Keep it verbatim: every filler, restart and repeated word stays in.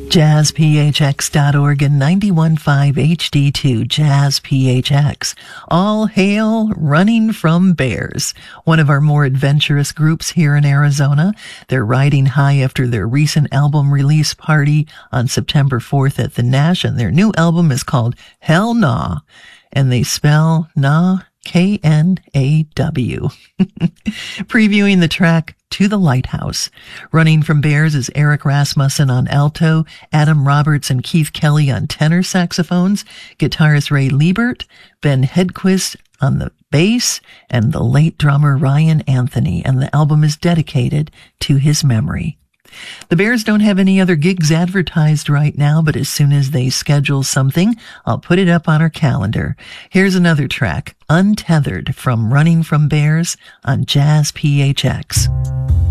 jazz p h x dot org and ninety-one point five H D two Jazz P H X. All hail Running from Bears, one of our more adventurous groups here in Arizona. They're riding high after their recent album release party on September fourth at the Nash, and their new album is called Hell Nah, and they spell nah K N A W. Previewing the track To the Lighthouse. Running from Bears is Eric Rasmussen on alto, Adam Roberts and Keith Kelly on tenor saxophones, guitarist Ray Liebert, Ben Hedquist on the bass, and the late drummer Ryan Anthony, and the album is dedicated to his memory. The Bears don't have any other gigs advertised right now, but as soon as they schedule something, I'll put it up on our calendar. Here's another track, Untethered, from Running from Bears on Jazz P H X.